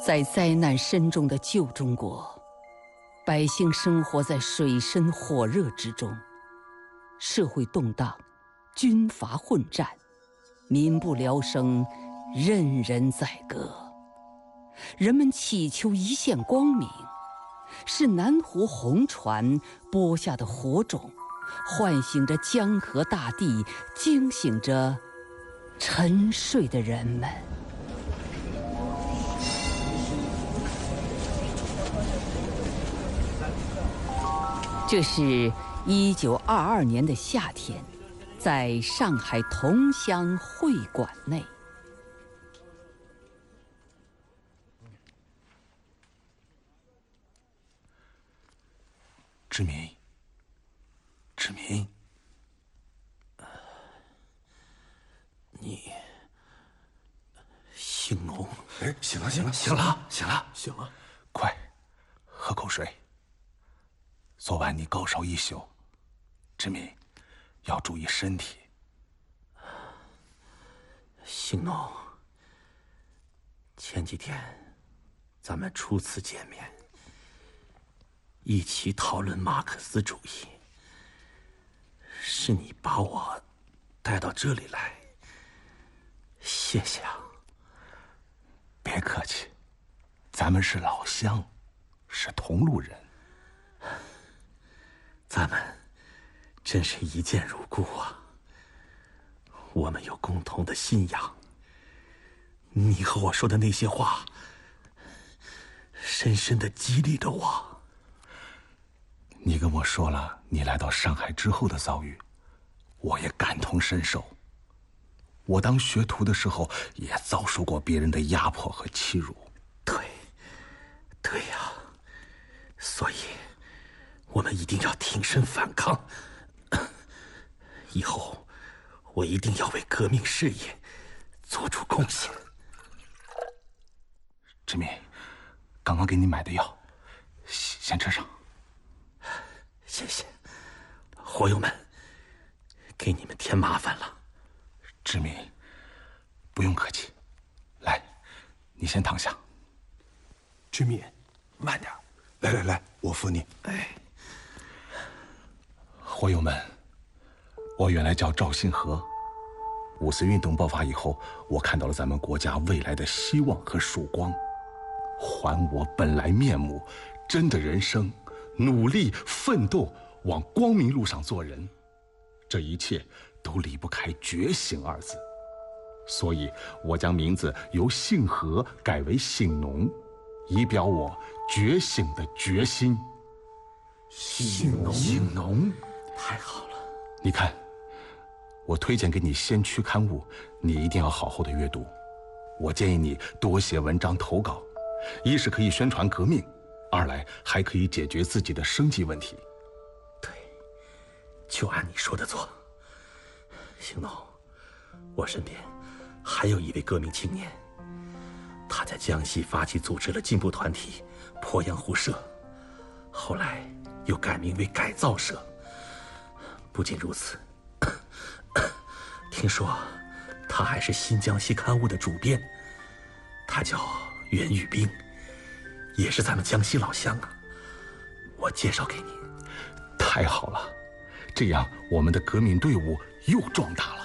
在灾难深重的旧中国，百姓生活在水深火热之中，社会动荡，军阀混战，民不聊生，人人宰割。人们祈求一线光明，是南湖红船播下的火种，唤醒着江河大地，惊醒着沉睡的人们。这是1922年的夏天，在上海同乡会馆内。 志明，志明，你姓农？ 哎，醒了，醒了， 醒了，醒了， 醒了！ 快，喝口水。昨晚你高烧一宿，志明，要注意身体。 姓农，前几天咱们初次见面，一起讨论马克思主义，是你把我带到这里来，谢谢啊。 别客气，咱们是老乡，是同路人。 咱们真是一见如故啊！我们有共同的信仰。你和我说的那些话，深深地激励着我。 你跟我说了你来到上海之后的遭遇，我也感同身受。我当学徒的时候，也遭受过别人的压迫和欺辱。 对呀，所以我们一定要挺身反抗。以后我一定要为革命事业做出贡献。 志明，刚刚给你买的药，先吃上。 谢谢，伙友们，给你们添麻烦了。 志明，不用客气。来，你先躺下。 志明，慢点。来，我扶你。 哎， 伙友们，我原来叫赵新河。五四运动爆发以后，我看到了咱们国家未来的希望和曙光。还我本来面目，真的人生，努力奋斗，往光明路上做人。这一切都离不开觉醒二字，所以我将名字由姓何改为姓农，以表我觉醒的决心。 姓农， 太好了。 你看，我推荐给你先驱刊物，你一定要好好的阅读。我建议你多写文章投稿，一是可以宣传革命，二来还可以解决自己的生计问题。 对，就按你说的做。邢农，我身边还有一位革命青年，他在江西发起组织了进步团体鄱阳湖社，后来又改名为改造社。不仅如此，听说他还是新江西刊物的主编，他叫袁玉兵，也是咱们江西老乡啊。我介绍给你。 太好了，这样我们的革命队伍又壮大了。